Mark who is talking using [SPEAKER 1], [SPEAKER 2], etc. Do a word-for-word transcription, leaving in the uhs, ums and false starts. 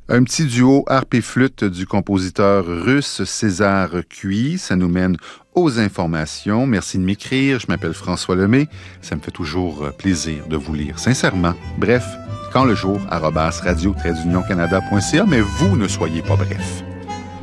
[SPEAKER 1] Un petit duo harpe et flûte du compositeur russe César Cui. Ça nous mène aux informations. Merci de m'écrire. Je m'appelle François Lemay. Ça me fait toujours plaisir de vous lire, sincèrement. Bref, quand le jour, arobase radio tiret union canada point c a, mais vous ne soyez pas bref.